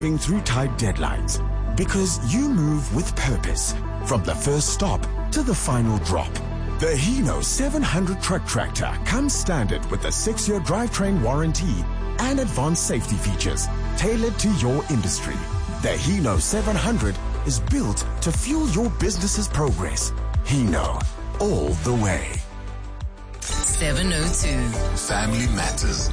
through tight deadlines because you move with purpose from the first stop to the final drop. The Hino 700 truck tractor comes standard with a 6-year drivetrain warranty and advanced safety features tailored to your industry. The Hino 700 is built to fuel your business's progress. Hino, all the way. 702. Family Matters.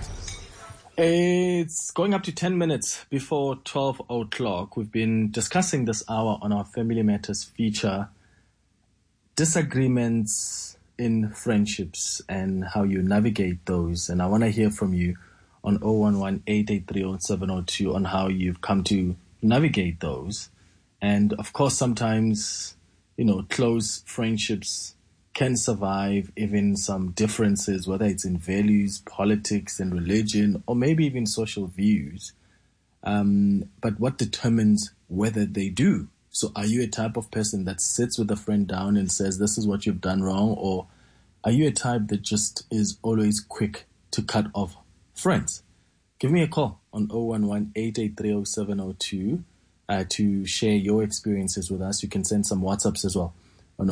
It's going up to 10 minutes before 12 o'clock. We've been discussing this hour on our Family Matters feature, disagreements in friendships and how you navigate those. And I want to hear from you on 011-883-0702 on how you've come to navigate those. And of course, sometimes, close friendships can survive even some differences, whether it's in values, politics and religion, or maybe even social views. But what determines whether they do? So are you a type of person that sits with a friend down and says, this is what you've done wrong? Or are you a type that just is always quick to cut off friends? Give me a call on 011-883-0702 to share your experiences with us. You can send some WhatsApps as well on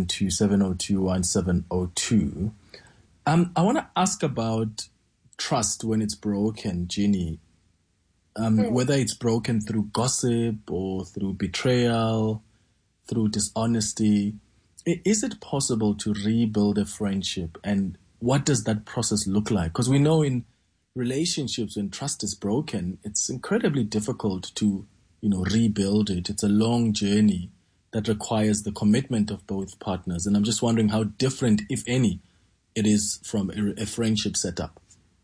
072-702-1702. I want to ask about trust when it's broken, Jeannie. Whether it's broken through gossip or through betrayal, through dishonesty. Is it possible to rebuild a friendship? And what does that process look like? Because we know in relationships, when trust is broken, it's incredibly difficult to, rebuild it. It's a long journey that requires the commitment of both partners. And I'm just wondering how different, if any, it is from a friendship setup.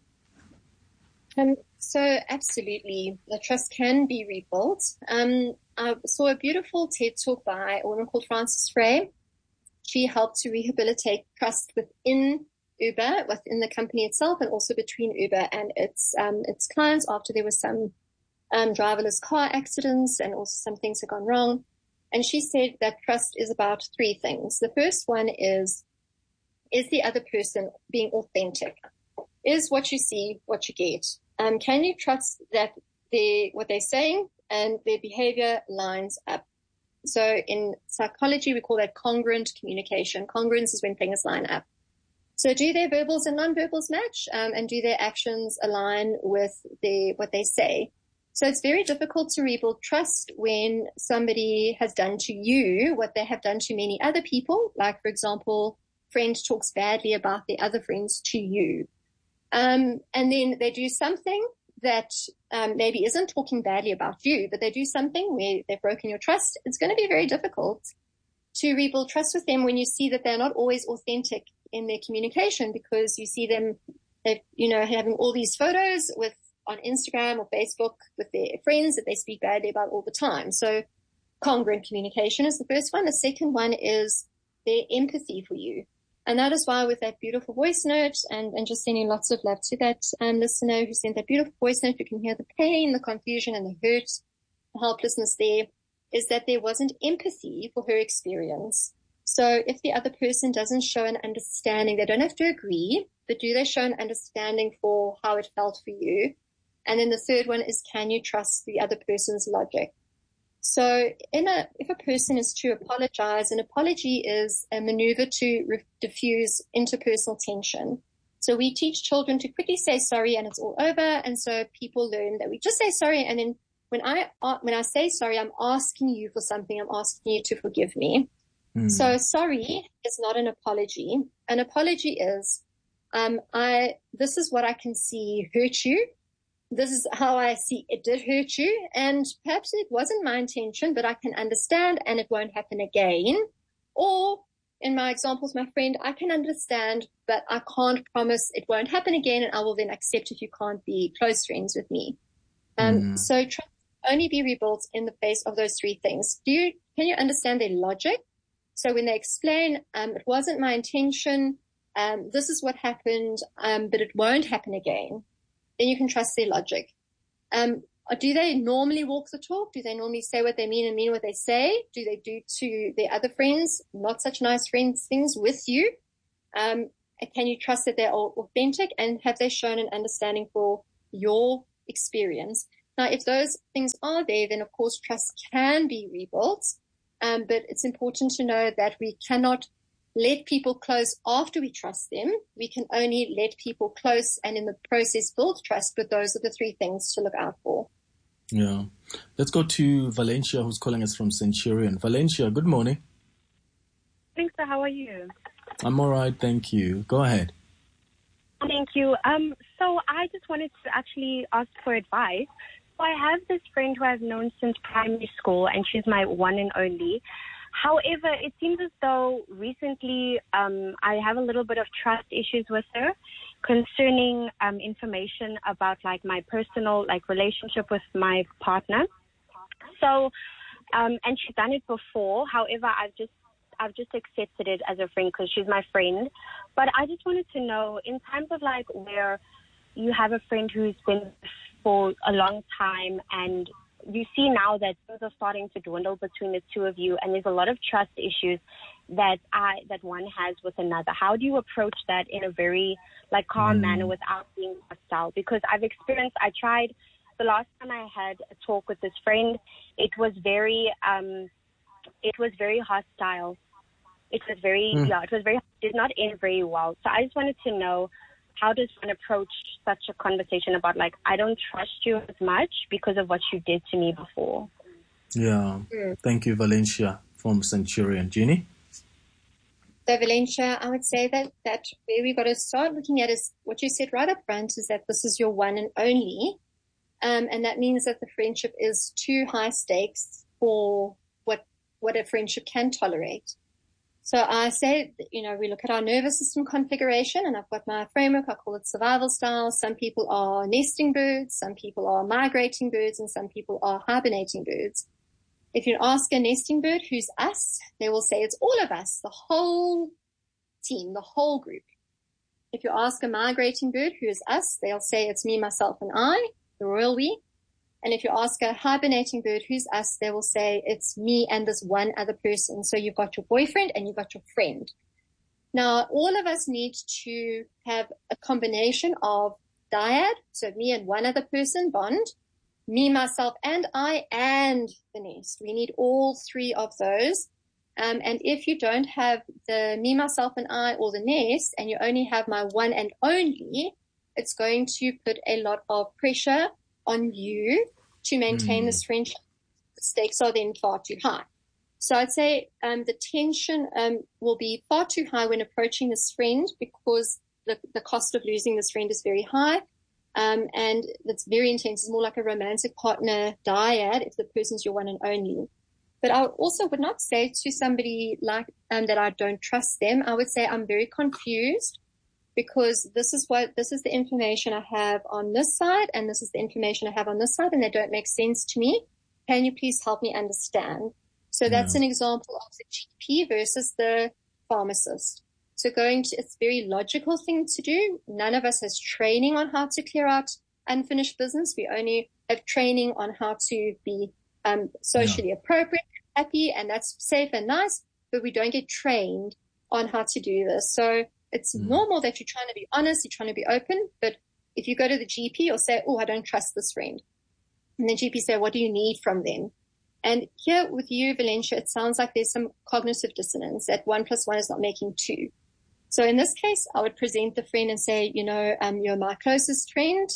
So absolutely, the trust can be rebuilt. I saw a beautiful TED talk by a woman called Frances Frey. She helped to rehabilitate trust within Uber, within the company itself, and also between Uber and its clients after there was some driverless car accidents and also some things had gone wrong. And she said that trust is about 3 things. The first one is the other person being authentic? Is what you see what you get? Can you trust that what they're saying and their behavior lines up? So in psychology, we call that congruent communication. Congruence is when things line up. So do their verbals and non-verbals match? And do their actions align with what they say? So it's very difficult to rebuild trust when somebody has done to you what they have done to many other people. Like, for example, friend talks badly about their other friends to you. And then they do something that maybe isn't talking badly about you, but they do something where they've broken your trust. It's going to be very difficult to rebuild trust with them when you see that they're not always authentic in their communication, because you see them, having all these photos on Instagram or Facebook with their friends that they speak badly about all the time. So congruent communication is the first one. The second one is their empathy for you. And that is why with that beautiful voice note and just sending lots of love to that listener who sent that beautiful voice note, you can hear the pain, the confusion and the hurt, the helplessness there, is that there wasn't empathy for her experience. So if the other person doesn't show an understanding, they don't have to agree, but do they show an understanding for how it felt for you? And then the third one is, can you trust the other person's logic? So if a person is to apologize, an apology is a maneuver to diffuse interpersonal tension. So we teach children to quickly say sorry and it's all over. And so people learn that we just say sorry. And then when I say sorry, I'm asking you for something. I'm asking you to forgive me. So sorry is not an apology. An apology is, this is what I can see hurt you. This is how I see it did hurt you. And perhaps it wasn't my intention, but I can understand and it won't happen again. Or in my examples, my friend, I can understand, but I can't promise it won't happen again. And I will then accept if you can't be close friends with me. So trust only be rebuilt in the face of those 3 things. Can you understand their logic? So when they explain, it wasn't my intention, this is what happened, but it won't happen again, then you can trust their logic. Do they normally walk the talk? Do they normally say what they mean and mean what they say? Do they do to their other friends, not such nice friends, things with you? Can you trust that they're authentic, and have they shown an understanding for your experience? Now, if those things are there, then of course trust can be rebuilt. But it's important to know that we cannot let people close after we trust them. We can only let people close and in the process build trust, but those are the three things to look out for. Yeah. Let's go to Valencia, who's calling us from Centurion. Valencia, good morning. Thanks, sir. How are you? I'm all right, thank you. Go ahead. Thank you. So I just wanted to actually ask for advice. So I have this friend who I've known since primary school, and she's my one and only. However, it seems as though recently I have a little bit of trust issues with her concerning information about like my personal like relationship with my partner. So, and she's done it before. However, I've just accepted it as a friend because she's my friend. But I just wanted to know, in times of like where you have a friend who's been for a long time and you see now that things are starting to dwindle between the two of you and there's a lot of trust issues that one has with another. How do you approach that in a very like calm manner without being hostile? Because I tried the last time I had a talk with this friend, it was very hostile. It did not end very well. So I just wanted to know, how does one approach such a conversation about like, I don't trust you as much because of what you did to me before? Yeah. Thank you, Valencia from Centurion. Jeannie? So Valencia, I would say that where we got to start looking at is what you said right up front, is that this is your one and only. And that means that the friendship is too high stakes for what a friendship can tolerate. So I say, we look at our nervous system configuration, and I've got my framework. I call it survival style. Some people are nesting birds, some people are migrating birds, and some people are hibernating birds. If you ask a nesting bird who's us, they will say it's all of us, the whole team, the whole group. If you ask a migrating bird who is us, they'll say it's me, myself, and I, the royal we. And if you ask a hibernating bird who's us, they will say it's me and this one other person. So you've got your boyfriend and you've got your friend. Now, all of us need to have a combination of dyad, so me and one other person bond, me, myself, and I, and the nest. We need all three of those. And if you don't have the me, myself, and I, or the nest, and you only have my one and only, it's going to put a lot of pressure on you to maintain this friendship. The stakes are then far too high. So I'd say the tension will be far too high when approaching this friend, because the cost of losing this friend is very high. And it's very intense. It's more like a romantic partner dyad if the person's your one and only. But I also would not say to somebody like that I don't trust them. I would say I'm very confused, because this is the information I have on this side, and this is the information I have on this side, and they don't make sense to me. Can you please help me understand? So that's an example of the GP versus the pharmacist. So it's a very logical thing to do. None of us has training on how to clear out unfinished business. We only have training on how to be socially appropriate, happy, and that's safe and nice, but we don't get trained on how to do this. So it's normal that you're trying to be honest, you're trying to be open, but if you go to the GP, you'll say, oh, I don't trust this friend. And the GP say, what do you need from them? And here with you, Valencia, it sounds like there's some cognitive dissonance, that 1 + 1 is not making 2. So in this case, I would present the friend and say, you're my closest friend,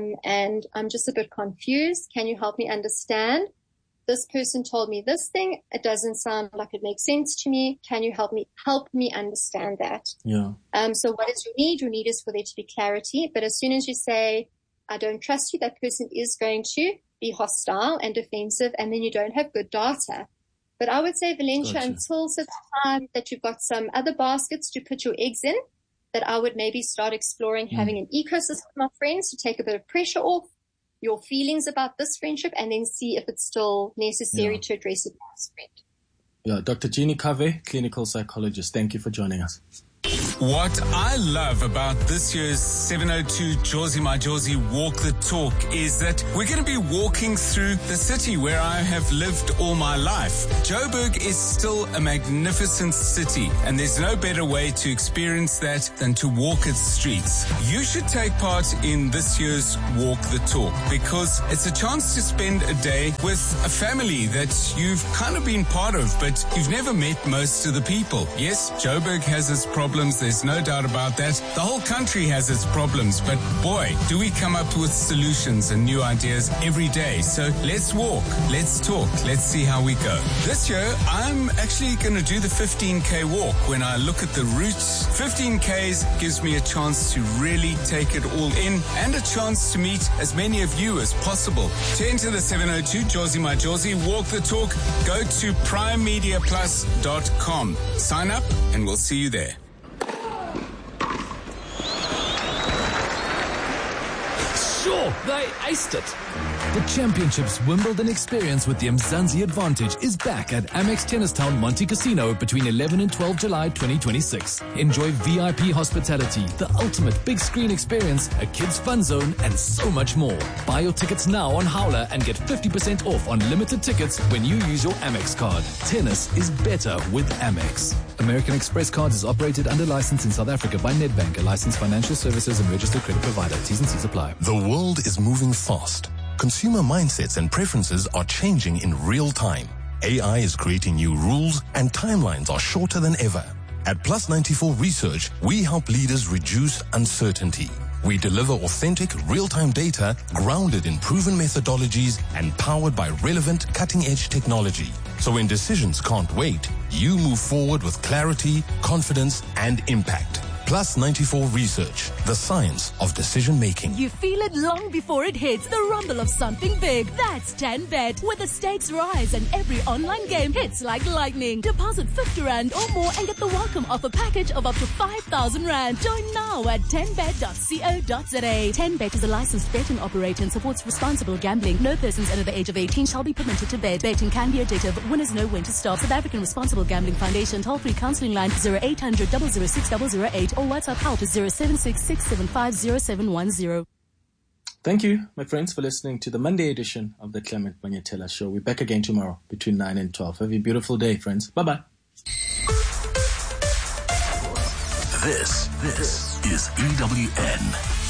and I'm just a bit confused. Can you help me understand? This person told me this thing. It doesn't sound like it makes sense to me. Can you help me understand that? Yeah. So what is your need? Your need is for there to be clarity. But as soon as you say, I don't trust you, that person is going to be hostile and defensive, and then you don't have good data. But I would say, Valencia, until such time that you've got some other baskets to put your eggs in, that I would maybe start exploring having an ecosystem of friends to take a bit of pressure off your feelings about this friendship, and then see if it's still necessary to address it as a friend. Yeah, Dr. Jeannie Cave, clinical psychologist. Thank you for joining us. What I love about this year's 702 Jozi My Jozi Walk the Talk is that we're going to be walking through the city where I have lived all my life. Joburg is still a magnificent city, and there's no better way to experience that than to walk its streets. You should take part in this year's Walk the Talk because it's a chance to spend a day with a family that you've kind of been part of, but you've never met most of the people. Yes, Joburg has its problems. There's no doubt about that. The whole country has its problems, but boy, do we come up with solutions and new ideas every day. So let's walk, let's talk, let's see how we go. This year, I'm actually going to do the 15K walk. When I look at the routes, 15Ks gives me a chance to really take it all in and a chance to meet as many of you as possible. To enter the 702 Jozi My Jozi Walk the Talk, go to primemediaplus.com. Sign up and we'll see you there. Sure, they aced it. The Championships Wimbledon experience with the Mzansi Advantage is back at Amex Tennistown Monte Casino between 11 and 12 July 2026. Enjoy VIP hospitality, the ultimate big screen experience, a kids fun zone, and so much more. Buy your tickets now on Howler and get 50% off on limited tickets when you use your Amex card. Tennis is better with Amex. American Express Cards is operated under license in South Africa by Nedbank, a licensed financial services and registered credit provider. T's and C's apply. The world is moving fast. Consumer mindsets and preferences are changing in real time. AI is creating new rules and timelines are shorter than ever. At Plus 94 Research, we help leaders reduce uncertainty. We deliver authentic, real-time data grounded in proven methodologies and powered by relevant, cutting-edge technology. So when decisions can't wait, you move forward with clarity, confidence, and impact. Plus 94 Research, the science of decision-making. You feel it long before it hits, the rumble of something big. That's 10Bet, where the stakes rise and every online game hits like lightning. Deposit 50 Rand or more and get the welcome offer package of up to 5,000 Rand. Join now at 10bet.co.za. 10Bet is a licensed betting operator and supports responsible gambling. No persons under the age of 18 shall be permitted to bet. Betting can be addictive. Winners know when to stop. South African Responsible Gambling Foundation toll-free counseling line 0800 006 008. Or WhatsApp help is 0766750710. Thank you, my friends, for listening to the Monday edition of the Clement Manyetela Show. We're back again tomorrow between 9 and 12. Have a beautiful day, friends. Bye-bye. This is EWN.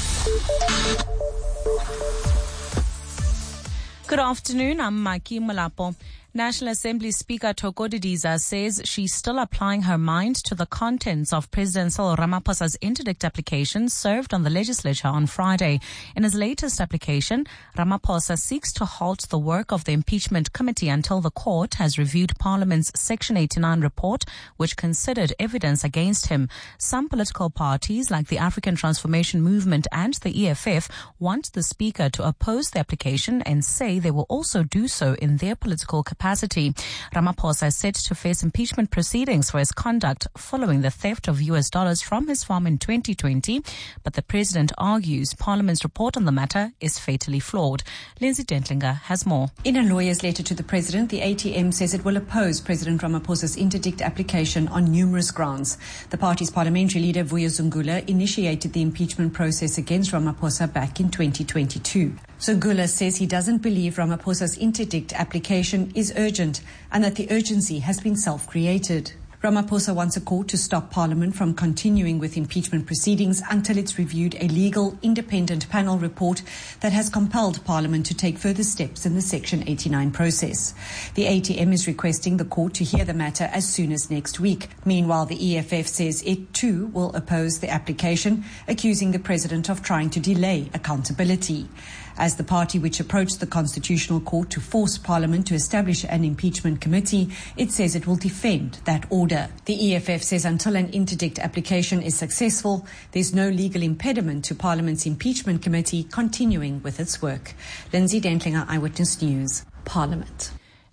Good afternoon. I'm Maki Malapo. National Assembly Speaker Thoko Didiza says she's still applying her mind to the contents of President Cyril Ramaphosa's interdict application served on the legislature on Friday. In his latest application, Ramaphosa seeks to halt the work of the impeachment committee until the court has reviewed Parliament's Section 89 report, which considered evidence against him. Some political parties, like the African Transformation Movement and the EFF, want the Speaker to oppose the application and say they will also do so in their political capacity. Ramaphosa is set to face impeachment proceedings for his conduct following the theft of US dollars from his farm in 2020, but the president argues Parliament's report on the matter is fatally flawed. Lindsay Dentlinger has more. In a lawyer's letter to the president, the ATM says it will oppose President Ramaphosa's interdict application on numerous grounds. The party's parliamentary leader, Vuyo Zungula, initiated the impeachment process against Ramaphosa back in 2022. Zungula says he doesn't believe Ramaphosa's interdict application is urgent and that the urgency has been self-created. Ramaphosa wants a court to stop Parliament from continuing with impeachment proceedings until it's reviewed a legal, independent panel report that has compelled Parliament to take further steps in the Section 89 process. The ATM is requesting the court to hear the matter as soon as next week. Meanwhile, the EFF says it too will oppose the application, accusing the president of trying to delay accountability. As the party which approached the Constitutional Court to force Parliament to establish an impeachment committee, it says it will defend that order. The EFF says until an interdict application is successful, there's no legal impediment to Parliament's impeachment committee continuing with its work. Lindsay Dentlinger, Eyewitness News, Parliament.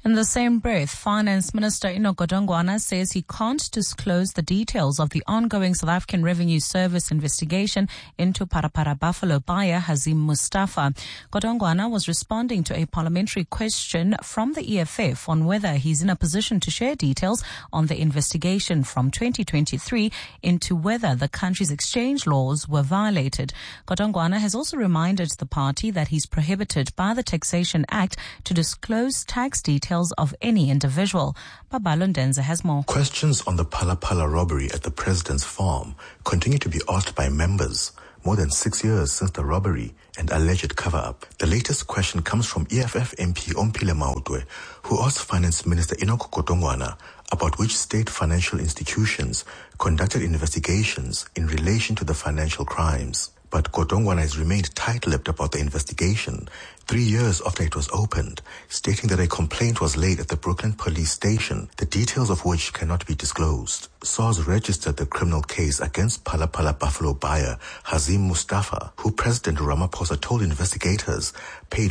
In the same breath, Finance Minister Enoch Godongwana says he can't disclose the details of the ongoing South African Revenue Service investigation into Parapara Buffalo buyer Hazim Mustafa. Godongwana was responding to a parliamentary question from the EFF on whether he's in a position to share details on the investigation from 2023 into whether the country's exchange laws were violated. Godongwana has also reminded the party that he's prohibited by the Taxation Act to disclose tax details of any individual. Babalo Ndenza has more. Questions on the Phala Phala robbery at the president's farm continue to be asked by members more than 6 years since the robbery and alleged cover-up. The latest question comes from EFF MP Ompile Mautwe, who asked Finance Minister Enoch Godongwana about which state financial institutions conducted investigations in relation to the financial crimes. But Godongwana has remained tight-lipped about the investigation 3 years after it was opened, stating that a complaint was laid at the Brooklyn police station, the details of which cannot be disclosed. SARS registered the criminal case against Phala Phala Buffalo buyer Hazim Mustafa, who President Ramaphosa told investigators paid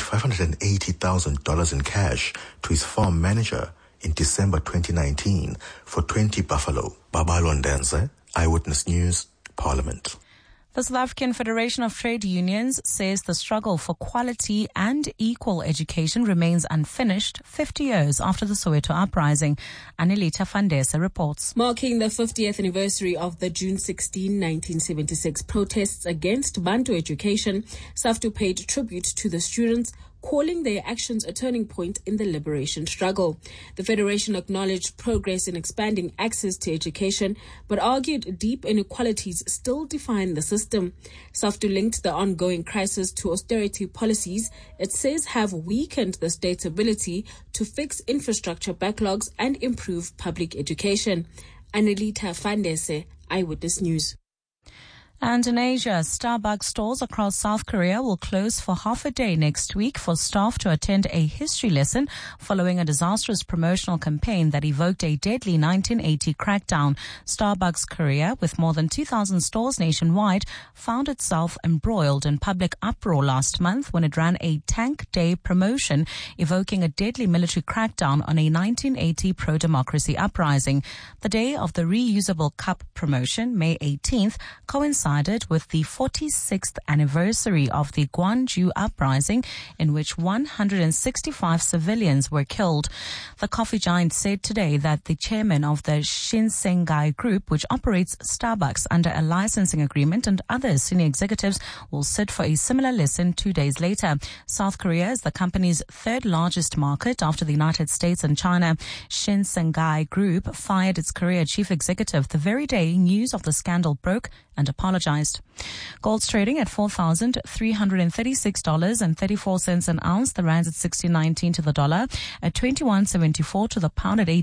$580,000 in cash to his farm manager in December 2019 for 20 buffalo. Babalo Ndenze, Eyewitness News, Parliament. The South African Federation of Trade Unions says the struggle for quality and equal education remains unfinished 50 years after the Soweto uprising. Anelita Fandesa reports. Marking the 50th anniversary of the June 16, 1976 protests against Bantu education, SAFTU paid tribute to the students, calling their actions a turning point in the liberation struggle. The Federation acknowledged progress in expanding access to education, but argued deep inequalities still define the system. SAFTU linked the ongoing crisis to austerity policies it says have weakened the state's ability to fix infrastructure backlogs and improve public education. Anelita Fandese, Eyewitness News. And in Asia, Starbucks stores across South Korea will close for half a day next week for staff to attend a history lesson following a disastrous promotional campaign that evoked a deadly 1980 crackdown. Starbucks Korea, with more than 2,000 stores nationwide, found itself embroiled in public uproar last month when it ran a Tank Day promotion evoking a deadly military crackdown on a 1980 pro-democracy uprising. The day of the reusable cup promotion, May 18th, coincided with the 46th anniversary of the Gwangju uprising, in which 165 civilians were killed. The coffee giant said today that the chairman of the Shinsengai Group, which operates Starbucks under a licensing agreement, and other senior executives will sit for a similar lesson 2 days later. South Korea is the company's third largest market after the United States and China. Shinsengai Group fired its Korea chief executive the very day news of the scandal broke and apologized. Gold's trading at $4,336.34 an ounce. The rand's at 16.19 to the dollar, at 21.74 to the pound, at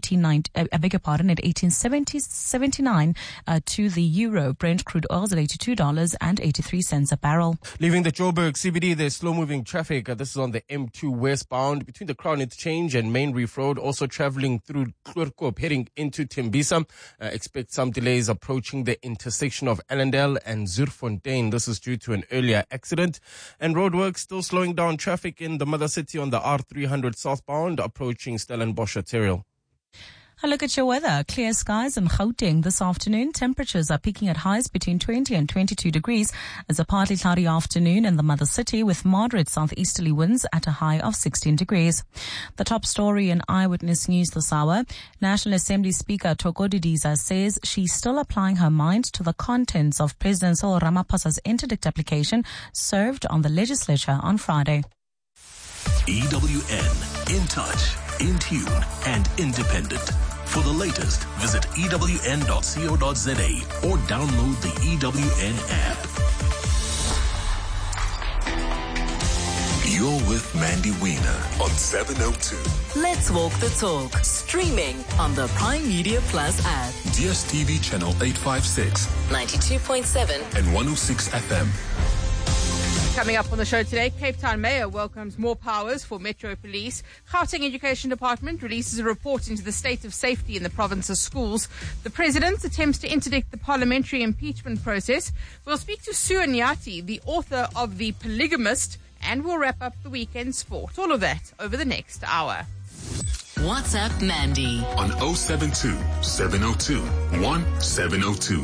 18.79 to the euro. Brent crude oil's at $82.83 a barrel. Leaving the Joburg CBD, there's slow-moving traffic. This is on the M2 westbound between the Crown Interchange and Main Reef Road. Also traveling through Klurkop, heading into Tembisa. Expect some delays approaching the intersection of Allendale and Zurfontein. This is due to an earlier accident. And roadworks still slowing down traffic in the mother city on the R300 southbound approaching Stellenbosch arterial. A look at your weather. Clear skies in Gauteng this afternoon. Temperatures are peaking at highs between 20 and 22 degrees. It's a partly cloudy afternoon in the mother city with moderate southeasterly winds at a high of 16 degrees. The top story in Eyewitness News this hour. National Assembly Speaker Thoko Didiza says she's still applying her mind to the contents of President Cyril Ramaphosa's interdict application served on the legislature on Friday. EWN, in touch, in tune, and independent. For the latest, visit ewn.co.za or download the EWN app. You're with Mandy Wiener on 702. Let's walk the talk. Streaming on the Prime Media Plus app. DSTV channel 856, 92.7 and 106 FM. Coming up on the show today, Cape Town Mayor welcomes more powers for Metro Police. Gauteng Education Department releases a report into the state of safety in the province's schools. The President attempts to interdict the parliamentary impeachment process. We'll speak to Sue Nyati, the author of The Polygamist, and we'll wrap up the weekend sport. All of that over the next hour. WhatsApp Mandy on 072 702 1702.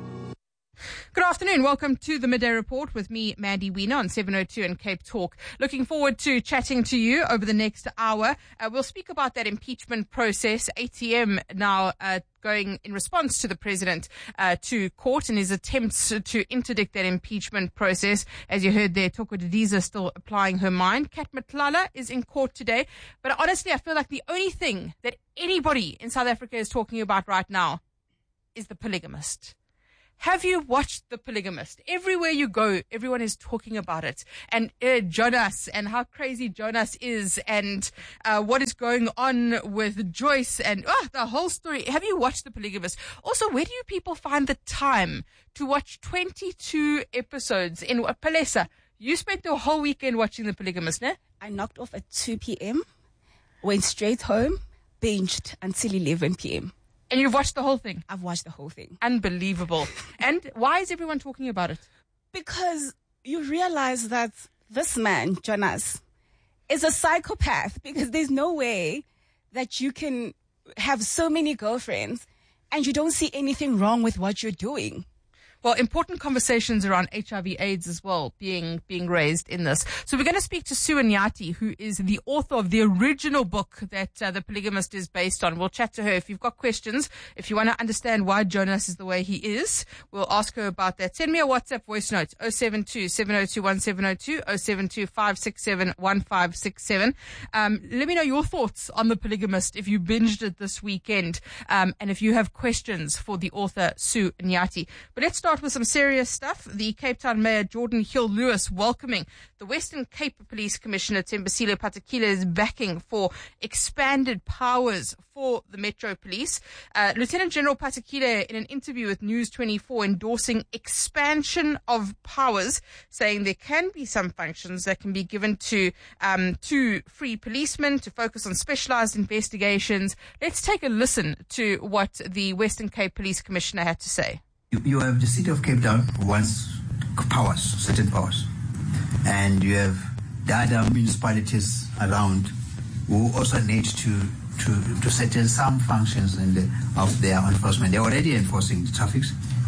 Good afternoon. Welcome to the Midday Report with me, Mandy Wiener, on 702 and Cape Talk. Looking forward to chatting to you over the next hour. We'll speak about that impeachment process. ATM now going in response to the president to court in his attempts to interdict that impeachment process. As you heard there, Thokodadiza still applying her mind. Kat Matlala is in court today. But honestly, I feel like the only thing that anybody in South Africa is talking about right now is The Polygamist. Have you watched The Polygamist? Everywhere you go, everyone is talking about it. And Jonas, and how crazy Jonas is, and what is going on with Joyce, and the whole story. Have you watched The Polygamist? Also, where do you people find the time to watch 22 episodes in Palesa? You spent the whole weekend watching The Polygamist, ne? I knocked off at 2 p.m., went straight home, binged until 11 p.m. And you've watched the whole thing? I've watched the whole thing. Unbelievable. And why is everyone talking about it? Because you realize that this man, Jonas, is a psychopath, because there's no way that you can have so many girlfriends and you don't see anything wrong with what you're doing. Well, important conversations around HIV/AIDS as well being raised in this. So we're going to speak to Sue Nyati, who is the author of the original book that The Polygamist is based on. We'll chat to her. If you've got questions, if you want to understand why Jonas is the way he is, we'll ask her about that. Send me a WhatsApp voice note, 072 702 1702, 072 567 1567. Let me know your thoughts on The Polygamist if you binged it this weekend, and if you have questions for the author, Sue Nyati. But let's start with some serious stuff. The Cape Town Mayor, Jordan Hill-Lewis, welcoming the Western Cape Police Commissioner, Thembisile Patekile, backing for expanded powers for the Metro Police. Lieutenant General Patekile, in an interview with News 24, endorsing expansion of powers, saying there can be some functions that can be given to free policemen to focus on specialized investigations. Let's take a listen to what the Western Cape Police Commissioner had to say. You have the city of Cape Town who wants powers, certain powers. And you have the other municipalities around who also need to settle some functions of their enforcement. They're already enforcing the traffic.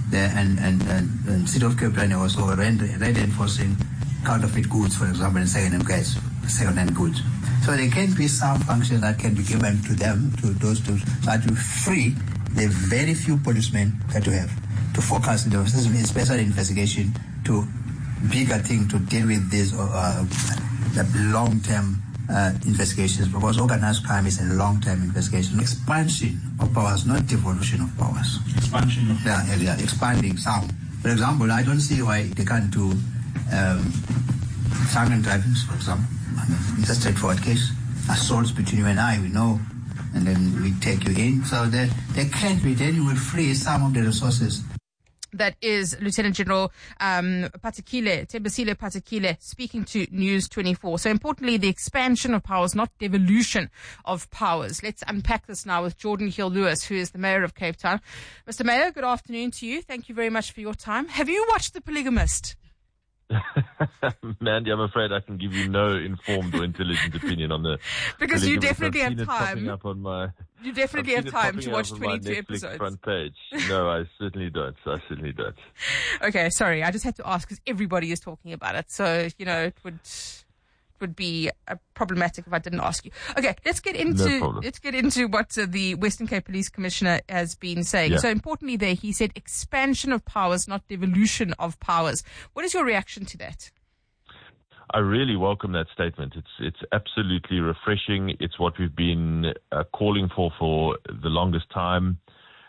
And city of Cape Town also already enforcing counterfeit goods, for example, and second-hand goods. So there can be some function that can be given to them, to those two, that will free the very few policemen that you have to focus on the special investigation, to bigger thing, to deal with this the long-term investigations, because organized crime is a long-term investigation. Expansion of powers, not devolution of powers. Expansion of powers. Yeah, expanding some. For example, I don't see why they can't do drunk and driving, for example. It's a straightforward case. Assaults between you and I, we know, and then we take you in. So there can be, then you will free some of the resources. That is Lieutenant General Thembisile Patekile, speaking to News 24. So importantly, the expansion of powers, not devolution of powers. Let's unpack this now with Jordan Hill-Lewis, who is the Mayor of Cape Town. Mr. Mayor, good afternoon to you. Thank you very much for your time. Have you watched The Polygamist? Mandy, I'm afraid I can give you no informed or intelligent opinion on the because you definitely have time. You definitely have time to watch 22 episodes. Front page. No, I certainly don't. Okay, sorry. I just had to ask because everybody is talking about it. So, it would be problematic if I didn't ask you. Okay, let's get into what the Western Cape Police Commissioner has been saying. Yeah. So importantly there, he said expansion of powers, not devolution of powers. What is your reaction to that? I really welcome that statement. It's absolutely refreshing. It's what we've been calling for the longest time.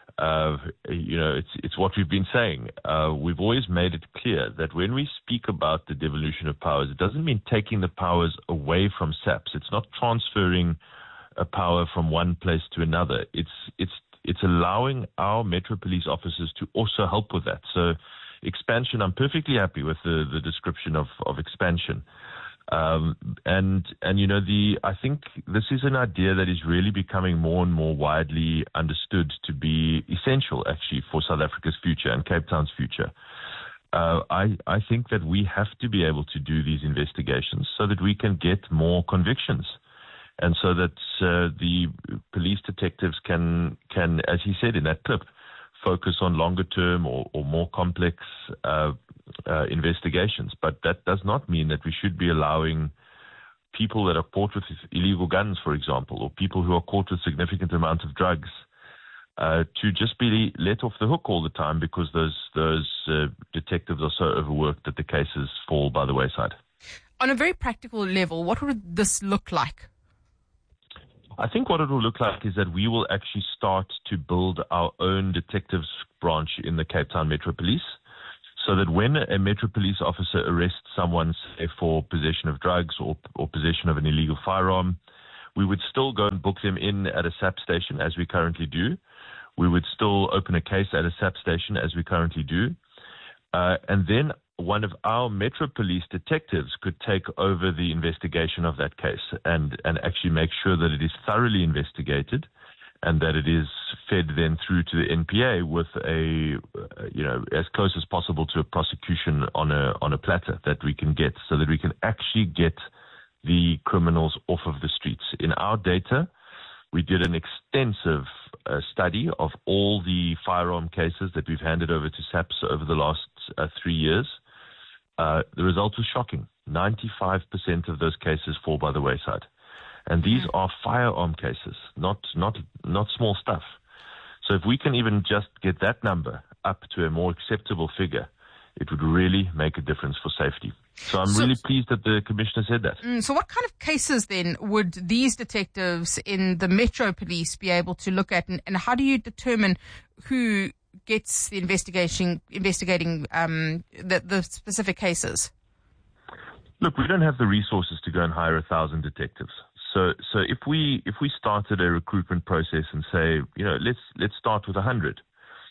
It's what we've been saying. We've always made it clear that when we speak about the devolution of powers, it doesn't mean taking the powers away from SAPS. It's not transferring a power from one place to another. It's allowing our Metro Police officers to also help with that. So expansion, I'm perfectly happy with the description of expansion. I think this is an idea that is really becoming more and more widely understood to be essential, actually, for South Africa's future and Cape Town's future. I think that we have to be able to do these investigations so that we can get more convictions. And so that the police detectives can, as he said in that clip, focus on longer term or more complex investigations. But that does not mean that we should be allowing people that are caught with illegal guns, for example, or people who are caught with significant amounts of drugs to just be let off the hook all the time because those detectives are so overworked that the cases fall by the wayside. On a very practical level, what would this look like? I think what it will look like is that we will actually start to build our own detectives branch in the Cape Town Metro Police, so that when a Metro Police officer arrests someone, say, for possession of drugs or possession of an illegal firearm, we would still go and book them in at a SAP station, as we currently do. We would still open a case at a SAP station, as we currently do. And then one of our Metro Police detectives could take over the investigation of that case and actually make sure that it is thoroughly investigated and that it is fed then through to the NPA with as close as possible to a prosecution on a platter that we can get, so that we can actually get the criminals off of the streets. In our data, we did an extensive study of all the firearm cases that we've handed over to SAPS over the last 3 years. The result was shocking. 95% of those cases fall by the wayside. And these are firearm cases, not small stuff. So if we can even just get that number up to a more acceptable figure, it would really make a difference for safety. So I'm really pleased that the Commissioner said that. So what kind of cases then would these detectives in the Metro Police be able to look at, and how do you determine who gets the investigating the specific cases? Look, we don't have the resources to go and hire 1,000 detectives. So if we started a recruitment process and say, let's start with 100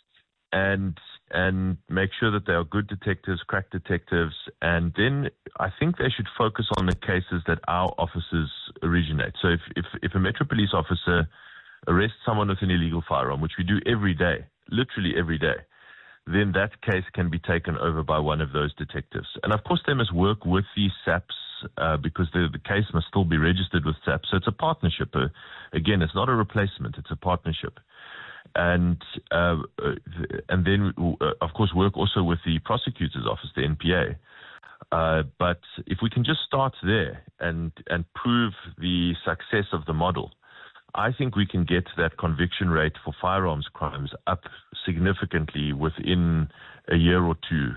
and make sure that they are good detectives, crack detectives, and then I think they should focus on the cases that our officers originate. So if a Metro Police officer arrests someone with an illegal firearm, which we do every day, literally every day, then that case can be taken over by one of those detectives. And of course, they must work with the SAPs because the case must still be registered with SAPs. So it's a partnership. Again, it's not a replacement. It's a partnership. And then, of course, work also with the prosecutor's office, the NPA. But if we can just start there and prove the success of the model, I think we can get that conviction rate for firearms crimes up significantly within a year or two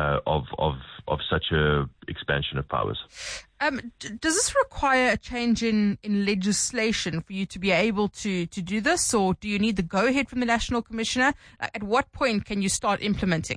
of such a expansion of powers. Does this require a change in legislation for you to be able to do this, or do you need the go-ahead from the National Commissioner? At what point can you start implementing?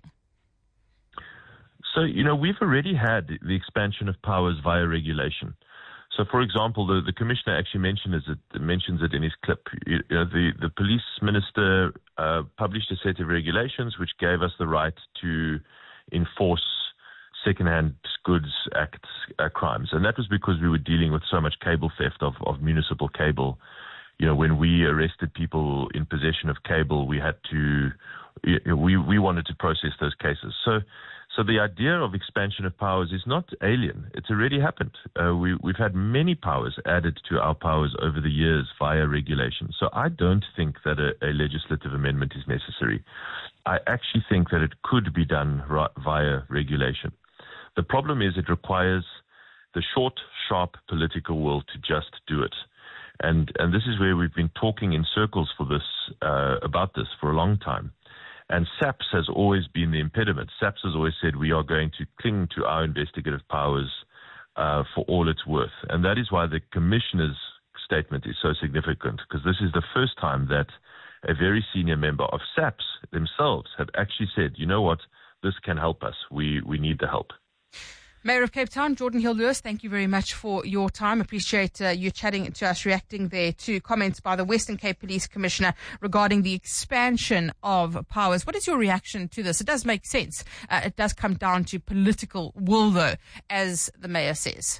So, we've already had the expansion of powers via regulation. So, for example, the Commissioner actually mentions it in his clip. The police minister published a set of regulations which gave us the right to enforce Second-Hand Goods Act crimes. And that was because we were dealing with so much cable theft of municipal cable. When we arrested people in possession of cable, we had to, we wanted to process those cases. So the idea of expansion of powers is not alien. It's already happened. We've had many powers added to our powers over the years via regulation. So I don't think that a legislative amendment is necessary. I actually think that it could be done via regulation. The problem is it requires the short, sharp political will to just do it. And this is where we've been talking in circles about this for a long time. And SAPS has always been the impediment. SAPS has always said we are going to cling to our investigative powers for all it's worth. And that is why the Commissioner's statement is so significant, because this is the first time that a very senior member of SAPS themselves have actually said, you know what, this can help us. We need the help. Mayor of Cape Town, Jordan Hill-Lewis, thank you very much for your time. Appreciate you chatting to us, reacting there to comments by the Western Cape Police Commissioner regarding the expansion of powers. What is your reaction to this? It does make sense. It does come down to political will, though, as the Mayor says.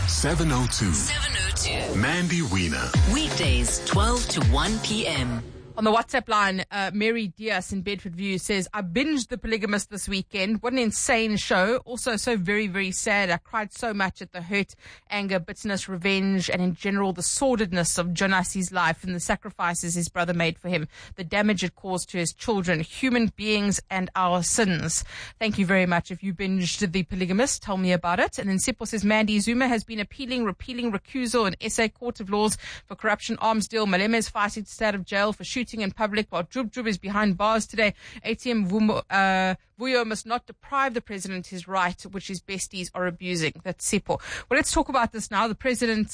702. Mandy Wiener. Weekdays, 12 to 1 p.m. On the WhatsApp line, Mary Diaz in Bedford View says, I binged The Polygamist this weekend. What an insane show. Also so very, very sad. I cried so much at the hurt, anger, bitterness, revenge, and in general the sordidness of Jonas's life and the sacrifices his brother made for him, the damage it caused to his children, human beings, and our sins. Thank you very much. If you binged The Polygamist, tell me about it. And then Sipho says, Mandy Zuma has been appealing, repealing recusal in SA Court of Laws for corruption arms deal. Malema is fighting to stay out of jail for shooting in public while Jub Jub is behind bars today. ATM Vuyo must not deprive the president his right, which his besties are abusing. That's Sipho. Well, let's talk about this now. The president's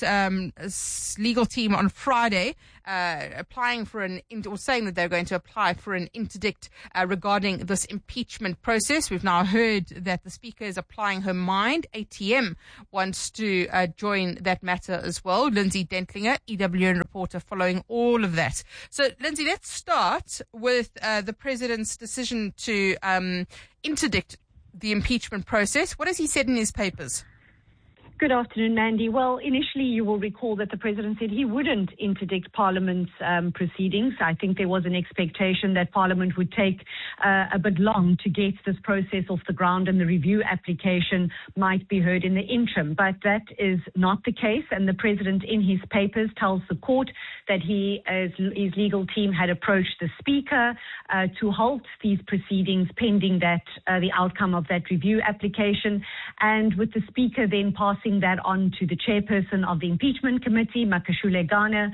legal team on Friday applying for saying that they're going to apply for an interdict regarding this impeachment process. We've now heard that the speaker is applying her mind. ATM wants to join that matter as well. Lindsay Dentlinger, EWN reporter, following all of that. So, Lindsay, let's start with the president's decision to interdict the impeachment process. What has he said in his papers? Good afternoon, Mandy. Well, initially, you will recall that the president said he wouldn't interdict Parliament's proceedings. I think there was an expectation that Parliament would take a bit long to get this process off the ground and the review application might be heard in the interim. But that is not the case. And the president in his papers tells the court that his legal team had approached the speaker to halt these proceedings pending that the outcome of that review application. And with the speaker then passing that on to the chairperson of the impeachment committee, Makashule Ghana,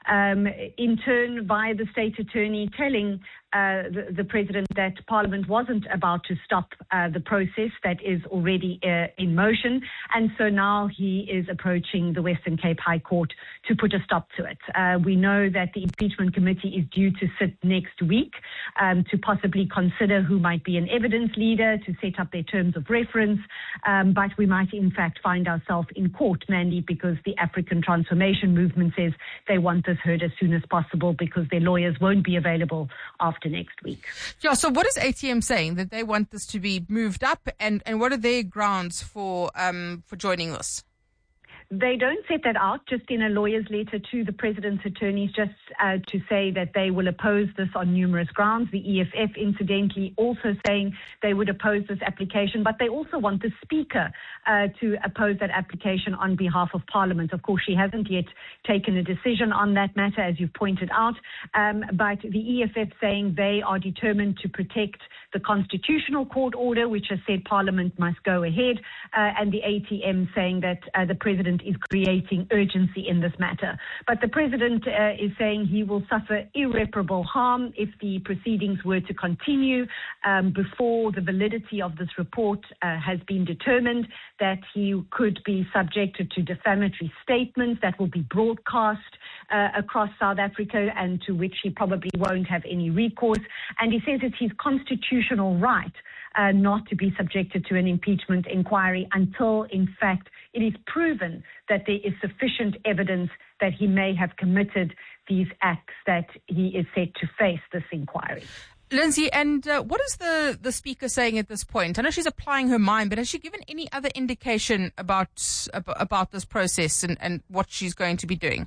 in turn via the state attorney telling the president that Parliament wasn't about to stop the process that is already in motion. And so now he is approaching the Western Cape High Court to put a stop to it. We know that the impeachment committee is due to sit next week to possibly consider who might be an evidence leader, to set up their terms of reference. But we might in fact find ourselves in court, Mandy, because the African Transformation Movement says they want this heard as soon as possible because their lawyers won't be available after next week. Yeah, so what is ATM saying? That they want this to be moved up, and what are their grounds for joining this? They don't set that out, just in a lawyer's letter to the president's attorneys, just to say that they will oppose this on numerous grounds. The EFF, incidentally, also saying they would oppose this application, but they also want the speaker to oppose that application on behalf of Parliament. Of course, she hasn't yet taken a decision on that matter, as you've pointed out, but the EFF saying they are determined to protect the constitutional court order, which has said Parliament must go ahead, and the ATM saying that the president is creating urgency in this matter. But the president is saying he will suffer irreparable harm if the proceedings were to continue before the validity of this report has been determined, that he could be subjected to defamatory statements that will be broadcast across South Africa and to which he probably won't have any recourse. And he says it's his constitutional right not to be subjected to an impeachment inquiry until, in fact, it is proven that there is sufficient evidence that he may have committed these acts that he is set to face this inquiry. Lindsay, and what is the speaker saying at this point? I know she's applying her mind, but has she given any other indication about this process and what she's going to be doing?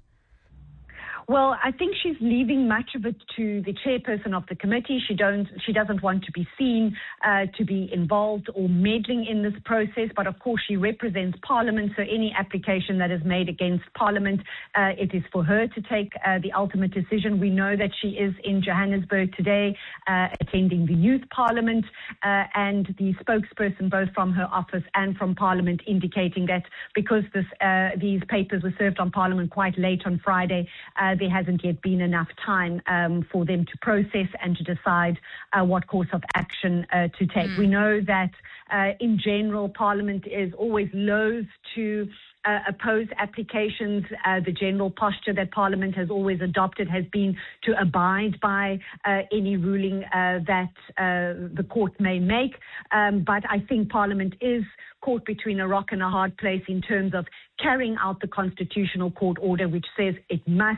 Well, I think she's leaving much of it to the chairperson of the committee. She doesn't want to be seen to be involved or meddling in this process. But of course, she represents Parliament. So any application that is made against Parliament, it is for her to take the ultimate decision. We know that she is in Johannesburg today, attending the Youth Parliament, and the spokesperson, both from her office and from Parliament, indicating that because these papers were served on Parliament quite late on Friday, there hasn't yet been enough time for them to process and to decide what course of action to take. We know that in general, Parliament is always loath to oppose applications. The general posture that Parliament has always adopted has been to abide by any ruling that the court may make. But I think Parliament is caught between a rock and a hard place in terms of carrying out the constitutional court order, which says it must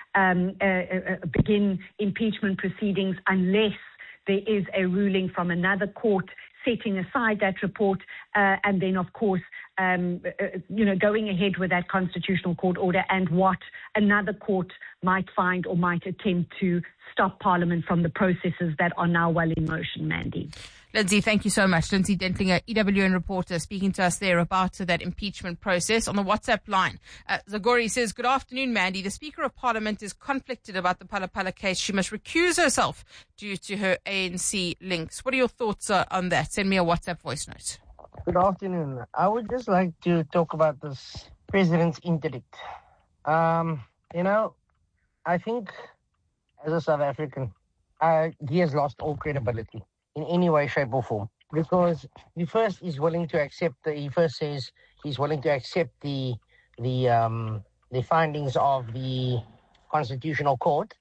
begin impeachment proceedings unless there is a ruling from another court setting aside that report, and then, of course, going ahead with that constitutional court order and what another court might find or might attempt to stop Parliament from the processes that are now well in motion, Mandy. Lindsay, thank you so much. Lindsay Dentlinger, EWN reporter, speaking to us there about that impeachment process on the WhatsApp line. Zagori says, good afternoon, Mandy. The Speaker of Parliament is conflicted about the Phala Phala case. She must recuse herself due to her ANC links. What are your thoughts on that? Send me a WhatsApp voice note. Good afternoon. I would just like to talk about this president's interdict. I think as a South African, he has lost all credibility in any way, shape or form. Because he first is willing to accept, he first says he's willing to accept the findings of the Constitutional Court,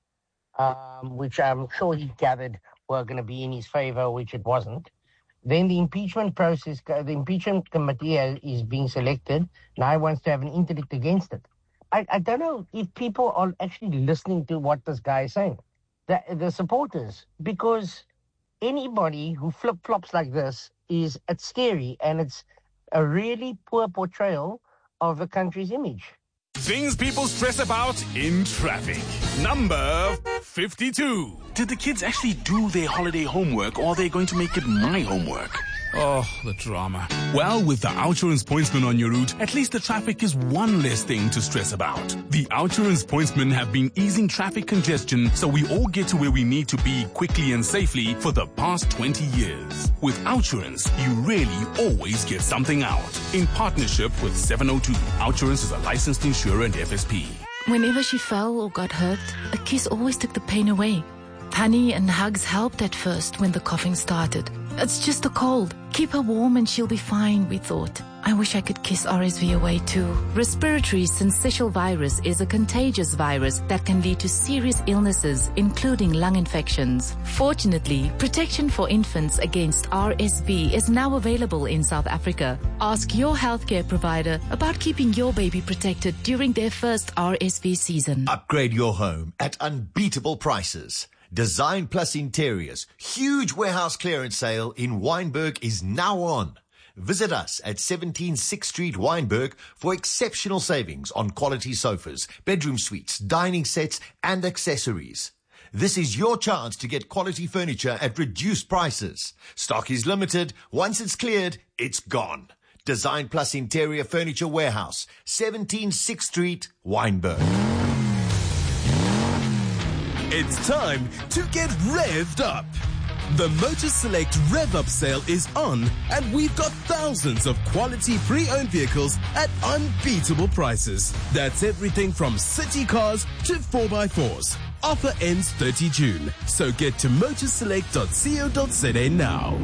which I'm sure he gathered were going to be in his favor, which it wasn't. Then the impeachment process, the impeachment committee is being selected. Now he wants to have an interdict against it. I don't know if people are actually listening to what this guy is saying, the supporters, because anybody who flip-flops like this it's scary, and it's a really poor portrayal of the country's image. Things people stress about in traffic. Number 52. Did the kids actually do their holiday homework, or are they going to make it my homework? Oh, the drama. Well, with the Outsurance Pointsman on your route, at least the traffic is one less thing to stress about. The Outsurance Pointsmen have been easing traffic congestion so we all get to where we need to be quickly and safely for the past 20 years. With Outsurance, you really always get something out. In partnership with 702, Outsurance is a licensed insurer and FSP. Whenever she fell or got hurt, a kiss always took the pain away. Honey and hugs helped at first when the coughing started. It's just a cold. Keep her warm and she'll be fine, we thought. I wish I could kiss RSV away too. Respiratory syncytial virus is a contagious virus that can lead to serious illnesses, including lung infections. Fortunately, protection for infants against RSV is now available in South Africa. Ask your healthcare provider about keeping your baby protected during their first RSV season. Upgrade your home at unbeatable prices. Design Plus Interiors, huge warehouse clearance sale in Wynberg is now on. Visit us at 17 6th Street, Wynberg for exceptional savings on quality sofas, bedroom suites, dining sets and accessories. This is your chance to get quality furniture at reduced prices. Stock is limited. Once it's cleared, it's gone. Design Plus Interior Furniture Warehouse, 17 6th Street, Wynberg. It's time to get revved up. The Motor Select Rev Up sale is on, and we've got thousands of quality pre-owned vehicles at unbeatable prices. That's everything from city cars to 4x4s. Offer ends 30 June, so get to motorselect.co.za now.